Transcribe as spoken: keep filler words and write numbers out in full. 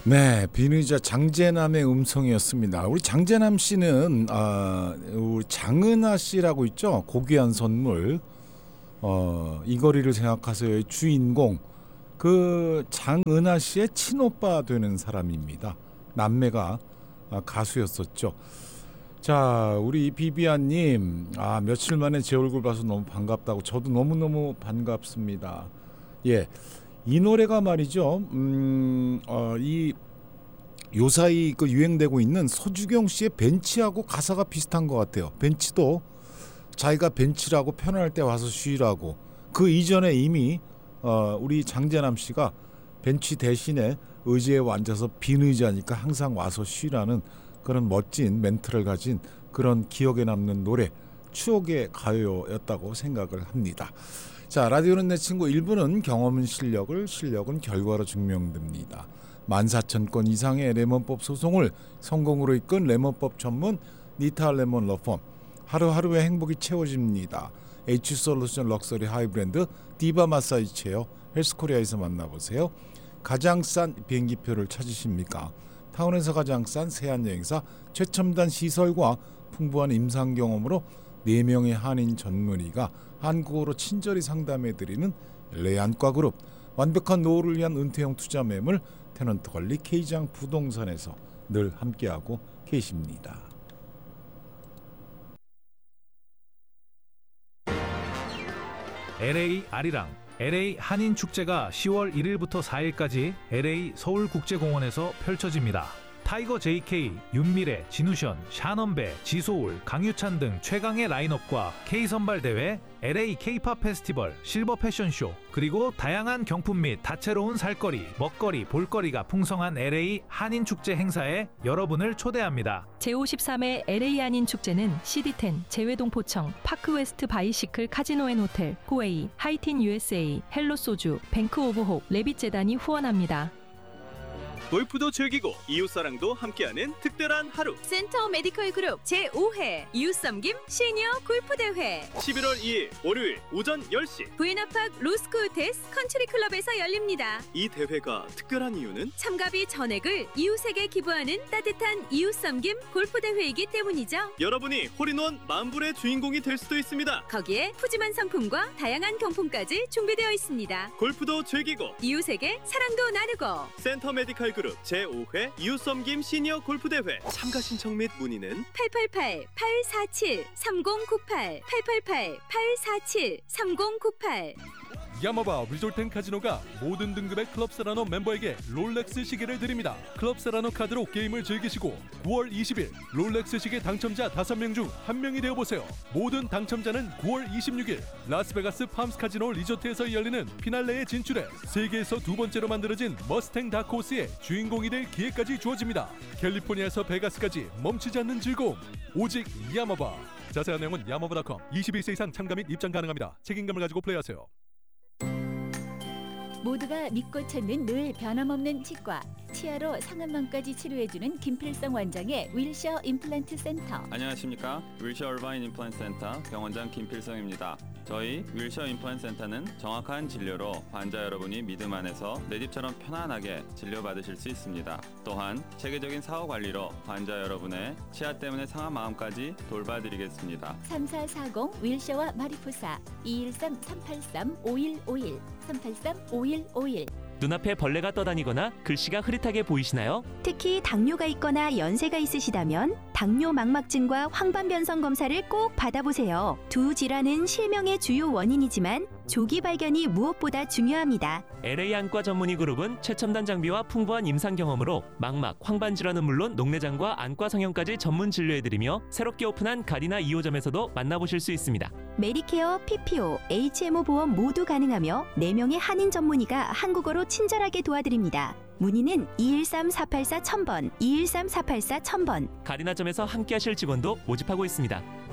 네, 비누이자 장재남의 음성이었습니다. 우리 장재남 씨는 아, 우리 장은하 씨라고 있죠. 고귀한 선물. 어, 이 거리를 생각하세요의 주인공. 그 장은하 씨의 친오빠 되는 사람입니다. 남매가 아, 가수였었죠. 자, 우리 비비안님, 아 며칠 만에 제 얼굴 봐서 너무 반갑다고. 저도 너무 너무 반갑습니다. 예. 이 노래가 말이죠. 음, 어, 이 요사이 그 유행되고 있는 서주경 씨의 벤치하고 가사가 비슷한 것 같아요. 벤치도 자기가 벤치라고 편할 때 와서 쉬라고. 그 이전에 이미 어, 우리 장재남 씨가 벤치 대신에 의자에 앉아서 빈 의자니까 항상 와서 쉬라는 그런 멋진 멘트를 가진 그런 기억에 남는 노래, 추억의 가요였다고 생각을 합니다. 자, 라디오는 내 친구 일 부는 경험은 실력을, 실력은 결과로 증명됩니다. 만 사천 건 이상의 레몬법 소송을 성공으로 이끈 레몬법 전문 니타 레몬 러펌. 하루하루의 행복이 채워집니다. H솔루션 럭셔리 하이브랜드 디바 마사지 체어 헬스코리아에서 만나보세요. 가장 싼 비행기표를 찾으십니까? 타운에서 가장 싼 세안여행사 최첨단 시설과 풍부한 임상 경험으로 네 명의 한인 전문의가 한국어로 친절히 상담해드리는 레안과 그룹. 완벽한 노후를 위한 은퇴형 투자 매물 테넌트 관리 K장 부동산에서 늘 함께하고 계십니다. 엘에이 아리랑 엘에이 한인축제가 시월 일일부터 사일까지 엘에이 서울국제공원에서 펼쳐집니다. 타이거 제이케이, 윤미래, 진우션, 샤넌베, 지소울, 강유찬 등 최강의 라인업과 K선발대회, 엘에이 K-팝 페스티벌, 실버 패션쇼, 그리고 다양한 경품 및 다채로운 살거리, 먹거리, 볼거리가 풍성한 엘에이 한인축제 행사에 여러분을 초대합니다. 제오십삼 회 엘에이 한인축제는 씨디텐, 재회동 포청, 파크웨스트 바이시클 카지노앤호텔, 코웨이, 하이틴 유에스에이, 헬로소주, 뱅크 오브 홉, 레빗재단이 후원합니다. 골프도 즐기고 이웃사랑도 함께하는 특별한 하루. 센터 메디컬 그룹 제오 회 이웃섬김 시니어 골프대회 십일월 이일 월요일 오전 열 시 부에나팍 로스쿨테스 컨트리클럽에서 열립니다. 이 대회가 특별한 이유는 참가비 전액을 이웃에게 기부하는 따뜻한 이웃섬김 골프대회이기 때문이죠. 여러분이 홀인원 만불의 주인공이 될 수도 있습니다. 거기에 푸짐한 상품과 다양한 경품까지 준비되어 있습니다. 골프도 즐기고 이웃에게 사랑도 나누고 센터 메디컬 그룹 제오 회 이웃섬김 시니어 골프대회 참가 신청 및 문의는 팔팔팔 팔사칠 삼공구팔 팔팔팔 팔사칠 삼공구팔. 야마바 리조트 카지노가 모든 등급의 클럽 세라노 멤버에게 롤렉스 시계를 드립니다. 클럽 세라노 카드로 게임을 즐기시고 구월 이십일 롤렉스 시계 당첨자 다섯 명 중 한 명이 되어보세요. 모든 당첨자는 구월 이십육일 라스베가스 팜스 카지노 리조트에서 열리는 피날레에 진출해 세계에서 두 번째로 만들어진 머스탱 다크호스의 주인공이 될 기회까지 주어집니다. 캘리포니아에서 베가스까지 멈추지 않는 즐거움 오직 야마바. 자세한 내용은 야마바 닷컴. 이십일 세 이상 참가 및 입장 가능합니다. 책임감을 가지고 플레이하세요. 모두가 믿고 찾는 늘 변함없는 치과, 치아로 상한망까지 치료해주는 김필성 원장의 윌셔 임플란트 센터. 안녕하십니까. 윌셔 얼바인 임플란트 센터 병원장 김필성입니다. 저희 윌셔 임플란트 센터는 정확한 진료로 환자 여러분이 믿음 안에서 내 집처럼 편안하게 진료받으실 수 있습니다. 또한 체계적인 사후 관리로 환자 여러분의 치아 때문에 상한 마음까지 돌봐드리겠습니다. 삼사사공 윌셔와 마리포사 이일삼 삼팔삼 오일오일 삼팔삼 오일오일. 눈앞에 벌레가 떠다니거나 글씨가 흐릿하게 보이시나요? 특히 당뇨가 있거나 연세가 있으시다면 당뇨 망막증과 황반변성 검사를 꼭 받아보세요. 두 질환은 실명의 주요 원인이지만 조기 발견이 무엇보다 중요합니다. 엘에이 안과 전문의 그룹은 최첨단 장비와 풍부한 임상 경험으로 망막, 황반 질환은 물론 녹내장과 안과 성형까지 전문 진료해드리며 새롭게 오픈한 가리나 이 호점에서도 만나보실 수 있습니다. 메디케어, 피피오, 에이치엠오 보험 모두 가능하며 네 명의 한인 전문의가 한국어로 친절하게 도와드립니다. 문의는 이일삼 사팔사 천번, 이일삼 사팔사 천번. 가리나점에서 함께하실 직원도 모집하고 있습니다.